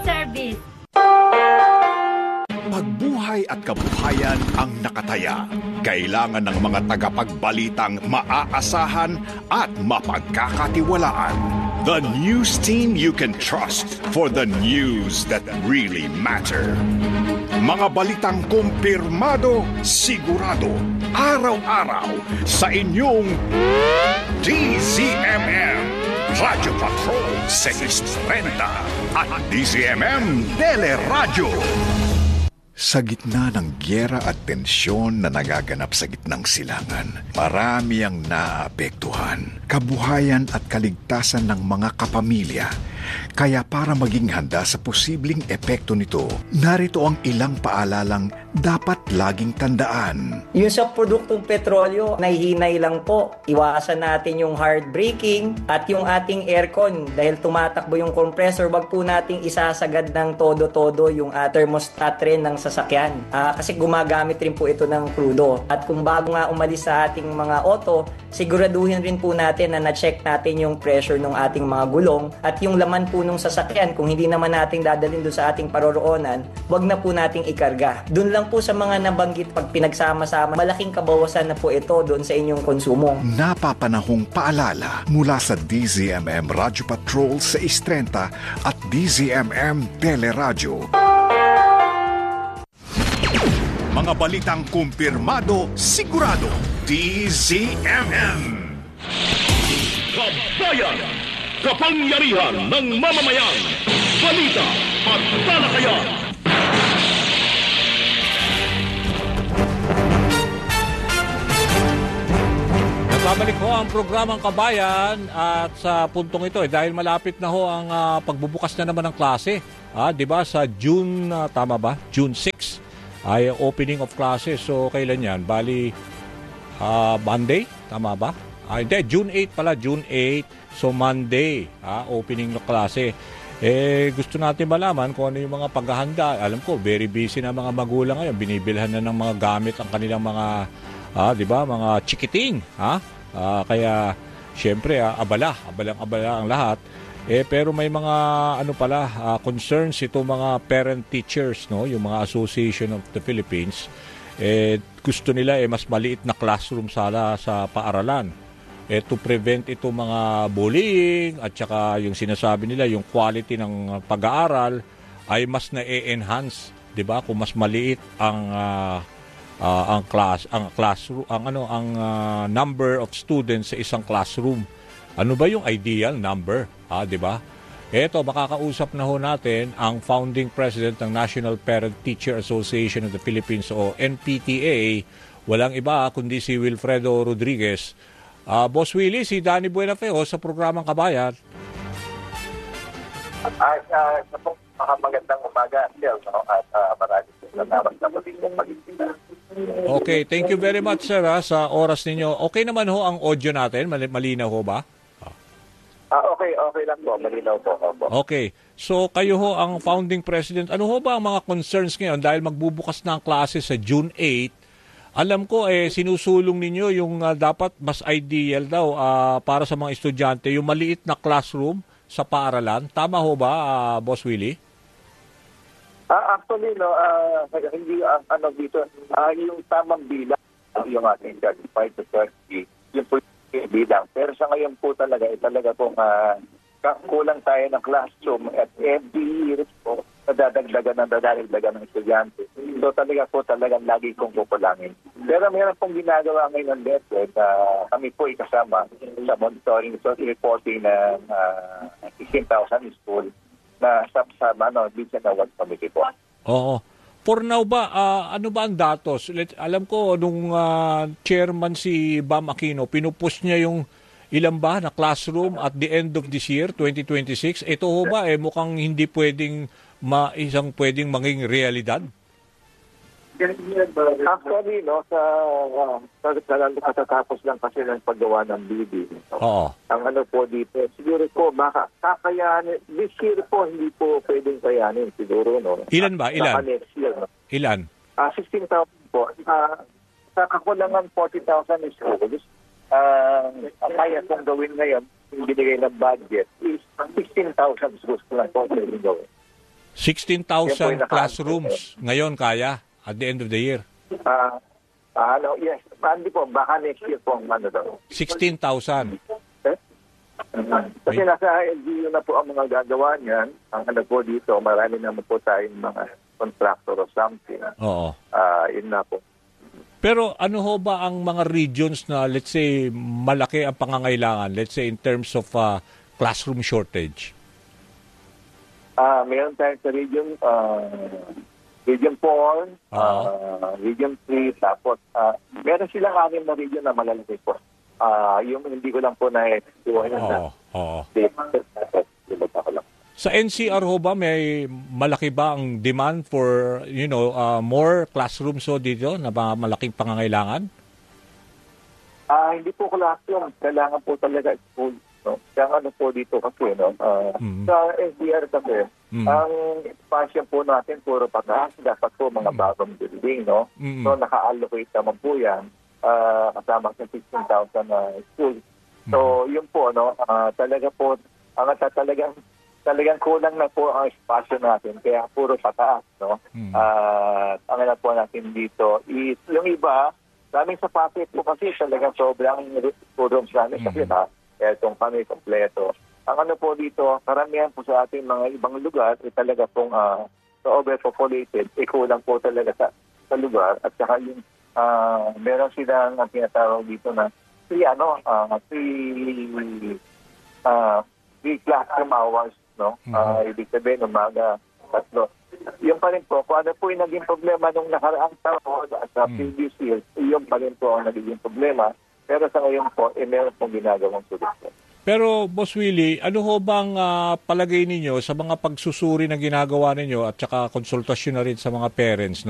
Service. Pagbuhay at kabuhayan ang nakataya. Kailangan ng mga tagapagbalitang maaasahan at mapagkakatiwalaan. The news team you can trust for the news that really matter. Mga balitang kumpirmado, sigurado, araw-araw sa inyong DZMM Radio Patrol 630 at DZMM Teleradyo. Sa gitna ng gyera at tensyon na nagaganap sa gitnang silangan, marami ang naapektuhan, kabuhayan at kaligtasan ng mga kapamilya. Kaya para maging handa sa posibleng epekto nito, narito ang ilang paalalang dapat laging tandaan. Yung sa produktong petrolyo, nahihinay lang po. Iwasan natin yung hard braking at yung ating aircon. Dahil tumatakbo yung compressor, wag po nating isasagad ng todo-todo yung thermostat rin ng sasakyan. Kasi gumagamit rin po ito ng krudo. At kung bago nga umalis sa ating mga auto, siguraduhin rin po natin na na-check natin yung pressure ng ating mga gulong at yung laman po nung sasakyan. Kung hindi naman natin dadalhin doon sa ating paroroonan, wag na po nating ikarga. Doon lang po sa mga nabanggit, pag pinagsama-sama, malaking kabawasan na po ito doon sa inyong konsumo. Napapanahong paalala mula sa DZMM Radio Patrol 630 at DZMM Teleradyo. Mga balitang kumpirmado, sigurado, DZMM. Kabayan! Kapangyarihan ng mamamayan! Balita at talakayan! Nagbabalik ho ang programang Kabayan at sa puntong ito dahil malapit na ho ang pagbubukas na naman ng klase. Di ba sa June, tama ba? June 6 ay opening of classes. So kailan yan? Bali Monday, tama ba? Hindi, June 8 pala, June 8. So Monday, opening ng klase. Gusto natin malaman kung ano yung mga paghahanda. Alam ko, very busy na mga magulang ngayon. Binibilhan na ng mga gamit ang kanilang mga, di ba, mga chikiting. Kaya, syempre, abalang-abala ang lahat. Pero may mga, concerns itong mga parent teachers, no? Yung mga Association of the Philippines. Gusto nila, mas maliit na classroom sala sa paaralan. To prevent itong mga bullying at saka yung sinasabi nila yung quality ng pag-aaral ay mas na-enhance, 'di ba? Kung mas maliit ang classroom, ang number of students sa isang classroom. Ano ba yung ideal number, 'di ba? Eto, makakausap na ho natin ang founding president ng National Parent Teacher Association of the Philippines o NPTA, walang iba kundi si Wilfredo Rodriguez. Boss Willie, si Danny Buenafeo sa programang Kabayan. Magandang umaga, Phil, at maraming salamat sa pag-ibig. Okay, thank you very much, sir, sa oras ninyo. Okay naman ho ang audio natin? Malinaw ho ba? Okay lang po. Malinaw po. Okay, so kayo ho ang founding president. Ano ho ba ang mga concerns ngayon dahil magbubukas na ang klase sa June 8? Alam ko, sinusulong ninyo yung dapat mas ideal daw para sa mga estudyante, yung maliit na classroom sa paaralan. Tama ho ba, Boss Willie? Actually, hindi dito, yung tamang bilang, yung ating 35 to 30, yung po yung bilang. Pero sa ngayon po talaga pong kulang tayo ng classroom at every year po, nadadagdagan ng estudyante. So talagang lagi kong kukulangin. Pero meron pong ginagawa ngayon ng DepEd na kami po ikasama sa monitoring reporting ng 16,000 school na sa Vision Award Committee po. Oo. For now ba, ano ba ang datos? Alam ko, nung chairman si Bam Aquino, pinupush niya yung ilan ba na classroom at the end of this year, 2026? Ito ho ba, mukhang hindi pwedeng pwedeng maging realidad? Actually, katatapos lang kasi ng paggawa ng BD. Oo. Ang po dito, siguro po, baka kakayanin, this year po, hindi po pwedeng kayanin, siguro, no? Ilan ba? Ilan? Next year, no? Ilan? 16,000 po. Sa kakulangan 40,000 schools, kaya kong gawin ngayon, yung binigay ng budget, is 16,000 schools ko lang po pwedeng gawin. 16,000 classrooms ngayon kaya at the end of the year. Yes, hindi po, baka next year po ang ano daw. 16,000. Kasi nasa LGU na po ang mga gagawa niyan. Ang ano po dito, marami naman po tayong mga contractor or something. Oo. Yun na po. Pero ano ho ba ang mga regions na, let's say, malaki ang pangangailangan, let's say in terms of classroom shortage? Meron tayo sa region 4, region 3, tapos meron silang 6 na region na malalaki po. Yung hindi ko lang po na-explain na. Sa NCR ho ba, may malaki ba ang demand for, more classrooms ho dito na ba malaking pangangailangan? Hindi po classroom. Kailangan po talaga school. No? Kaya ano po dito kasi, no? Sa NCR kasi, ang expansion po natin puro pataas. Dapat po mga bagong building, no? So, naka-allocate naman po yan. Kasama sa 16,000 na school. So, yun po, no? Talaga po, talagang kulang na po ang espasyo natin. Kaya puro pataas, no? Ang na po natin dito is, yung iba, daming sapatos po kasi talagang sobrang rooms namin kasi etong kami kompleto. Ang ano po dito, karamihan po sa ating mga ibang lugar, talaga pong overpopulated, kulang po talaga sa lugar. At saka yung meron silang tinatawag dito na three classroom hours, no? Ibig sabihin, umaga, 3. Yung pa rin po, kung ano po yung naging problema nung nakaraang taon at sa previous years, yung pa rin po ang naging problema. Pero sa ngayon po, meron pong ginagawang solusyon. Pero, Boss Willie, ano ho bang palagay ninyo sa mga pagsusuri na ginagawa ninyo at saka konsultasyon na rin sa mga parents, no?